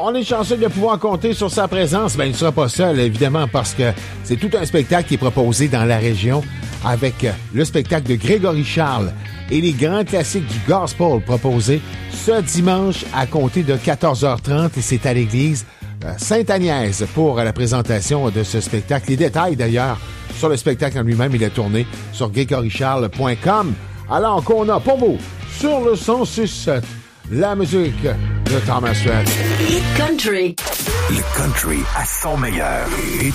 on est chanceux de pouvoir compter sur sa présence. Ben, il ne sera pas seul, évidemment, parce que c'est tout un spectacle qui est proposé dans la région avec le spectacle de Grégory Charles et les grands classiques du gospel proposés ce dimanche à compter de 14h30 et c'est à l'église Sainte-Agnès pour la présentation de ce spectacle. Les détails, d'ailleurs, sur le spectacle en lui-même, il est tourné sur grégorycharles.com. Alors qu'on a pour vous, sur le 106.7, la musique de Thomas Rhett. Hit Country. Le country à son meilleur. Hit